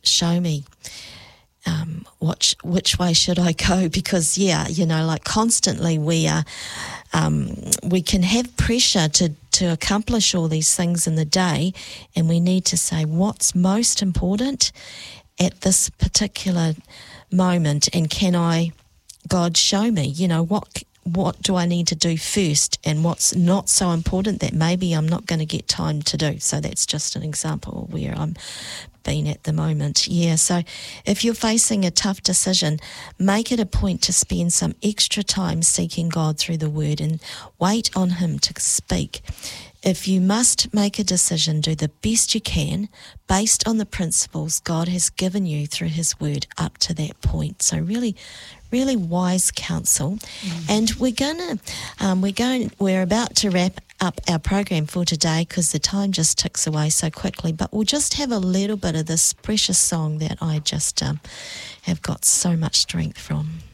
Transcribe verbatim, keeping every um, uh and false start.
show me. Um, which, which way should I go? Because, yeah, you know, like constantly we are, um, we can have pressure to, to accomplish all these things in the day, and we need to say what's most important at this particular moment, and can I, God, show me, you know, what what do I need to do first, and what's not so important that maybe I'm not going to get time to do. So that's just an example where I'm been at the moment. Yeah, so if you're facing a tough decision, make it a point to spend some extra time seeking God through the Word and wait on Him to speak. If you must make a decision, do the best you can based on the principles God has given you through His Word up to that point. So really, really wise counsel. Mm. And we're gonna, um, we're going, we're about to wrap up our program for today because the time just ticks away so quickly. But we'll just have a little bit of this precious song that I just um, have got so much strength from.